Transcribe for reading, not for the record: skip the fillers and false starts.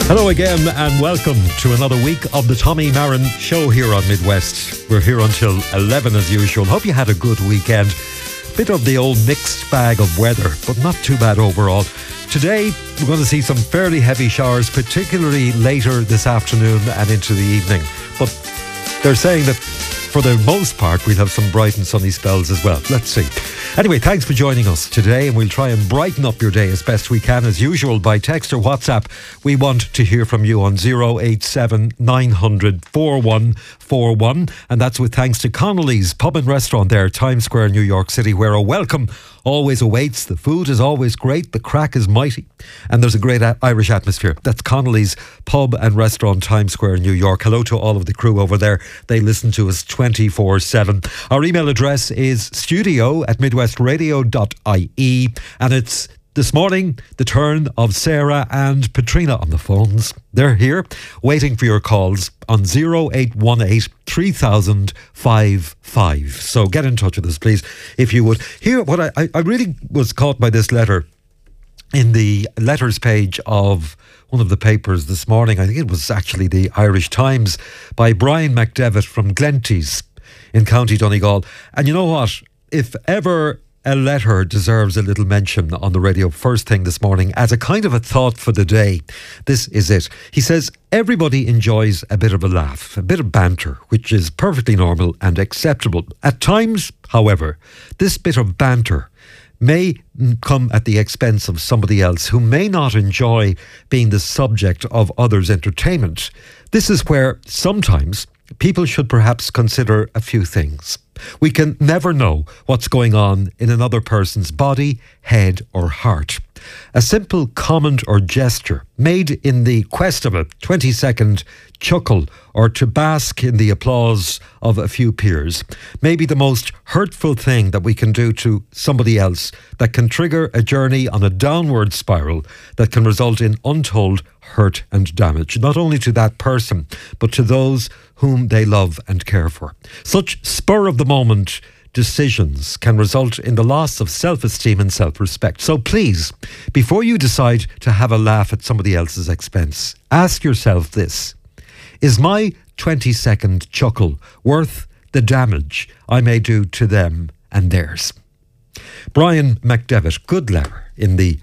Hello again and welcome to another week of the Tommy Marin Show here on Midwest. We're here until 11 as usual. Hope you had a good weekend. Bit of the old mixed bag of weather, but not too bad overall. Today we're going to see some fairly heavy showers, particularly later this afternoon and into the evening. But they're saying that for the most part we'll have some bright and sunny spells as well. Let's see. Anyway, thanks for joining us today, and we'll try and brighten up your day as best we can, as usual, by text or WhatsApp. We want to hear from you on 087 900 4141, and that's with thanks to Connolly's Pub and Restaurant there, Times Square, New York City, where a welcome always awaits. The food is always great, the crack is mighty, and there's a great Irish atmosphere. That's Connolly's Pub and Restaurant, Times Square, New York. Hello to all of the crew over there. They listen to us 24/7. Our email address is studio@midwestradio.ie, and it's this morning the turn of Sarah and Patrina on the phones. They're here waiting for your calls on 0818 3000 55. So get in touch with us, please, if you would. Here, what I really was caught by this letter in the letters page of one of the papers this morning. I think it was actually the Irish Times, by Brian McDevitt from Glenties in County Donegal. And you know what? If ever a letter deserves a little mention on the radio first thing this morning as a kind of a thought for the day, this is it. He says, everybody enjoys a bit of a laugh, a bit of banter, which is perfectly normal and acceptable. At times, however, this bit of banter may come at the expense of somebody else who may not enjoy being the subject of others' entertainment. This is where sometimes people should perhaps consider a few things. We can never know what's going on in another person's body, head or heart. A simple comment or gesture made in the quest of a 20-second chuckle or to bask in the applause of a few peers may be the most hurtful thing that we can do to somebody else, that can trigger a journey on a downward spiral that can result in untold hurt and damage, not only to that person, but to those whom they love and care for. Such spur-of-the-moment decisions can result in the loss of self-esteem and self-respect. So please, before you decide to have a laugh at somebody else's expense, ask yourself this: is my 20-second chuckle worth the damage I may do to them and theirs? Brian McDevitt, good letter in the